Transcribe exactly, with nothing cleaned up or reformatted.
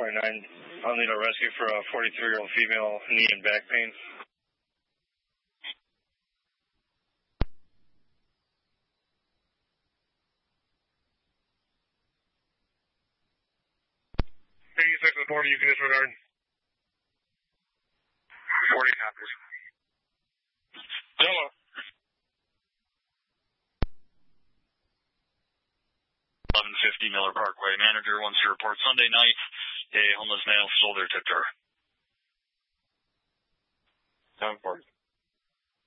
Category nine, I'll need a rescue for a forty-three-year-old female, knee and back pain. eighty-six and forty, you can disregard. forty copies. Yellow. eleven fifty Miller Parkway. Manager wants to report Sunday night. A homeless male stole their tip jar. seven forty.